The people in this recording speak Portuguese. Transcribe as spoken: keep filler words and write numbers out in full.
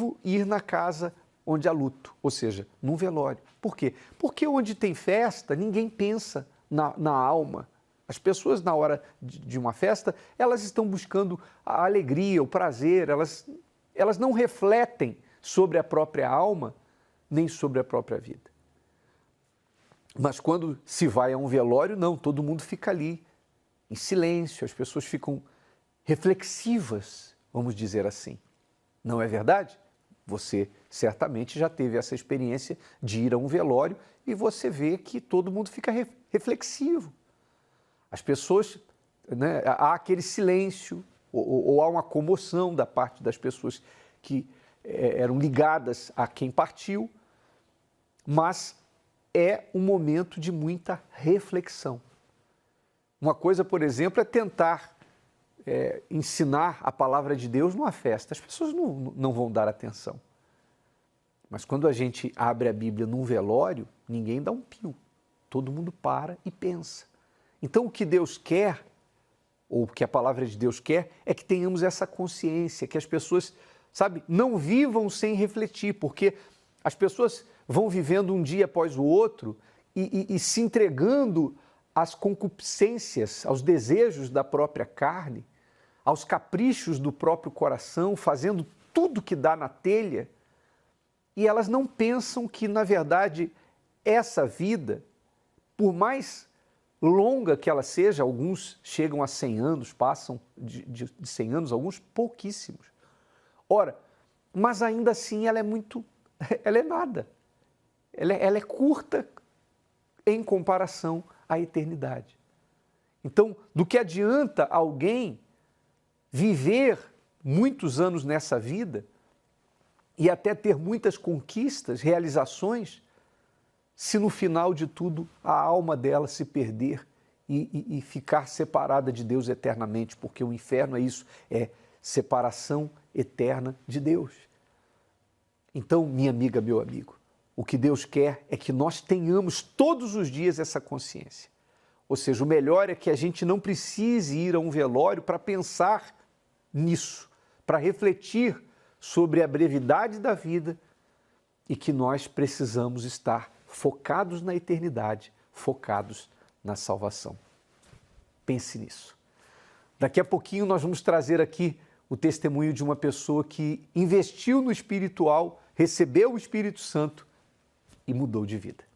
positivo ir na casa onde há luto, ou seja, num velório. Por quê? Porque onde tem festa, ninguém pensa na, na alma. As pessoas, na hora de, de uma festa, elas estão buscando a alegria, o prazer, elas, elas não refletem sobre a própria alma, nem sobre a própria vida. Mas quando se vai a um velório, não, todo mundo fica ali, em silêncio, as pessoas ficam reflexivas, vamos dizer assim. Não é verdade? Você certamente já teve essa experiência de ir a um velório e você vê que todo mundo fica re- reflexivo. As pessoas, né, há aquele silêncio, ou, ou há uma comoção da parte das pessoas que é, eram ligadas a quem partiu, mas é um momento de muita reflexão. Uma coisa, por exemplo, é tentar é, ensinar a palavra de Deus numa festa. As pessoas não, não vão dar atenção. Mas quando a gente abre a Bíblia num velório, ninguém dá um pio. Todo mundo para e pensa. Então, o que Deus quer, ou o que a palavra de Deus quer, é que tenhamos essa consciência, que as pessoas, sabe, não vivam sem refletir, porque as pessoas vão vivendo um dia após o outro e, e, e se entregando às concupiscências, aos desejos da própria carne, aos caprichos do próprio coração, fazendo tudo que dá na telha, e elas não pensam que, na verdade, essa vida, por mais longa que ela seja, alguns chegam a cem anos, passam de, de, de cem anos, alguns pouquíssimos. Ora, mas ainda assim ela é muito, ela é nada. Ela é, ela é curta em comparação à eternidade. Então, do que adianta alguém viver muitos anos nessa vida e até ter muitas conquistas, realizações, se no final de tudo a alma dela se perder e, e, e ficar separada de Deus eternamente, porque o inferno é isso, é separação eterna de Deus. Então, minha amiga, meu amigo, o que Deus quer é que nós tenhamos todos os dias essa consciência. Ou seja, o melhor é que a gente não precise ir a um velório para pensar nisso, para refletir sobre a brevidade da vida e que nós precisamos estar focados na eternidade, focados na salvação. Pense nisso. Daqui a pouquinho nós vamos trazer aqui o testemunho de uma pessoa que investiu no espiritual, recebeu o Espírito Santo e mudou de vida.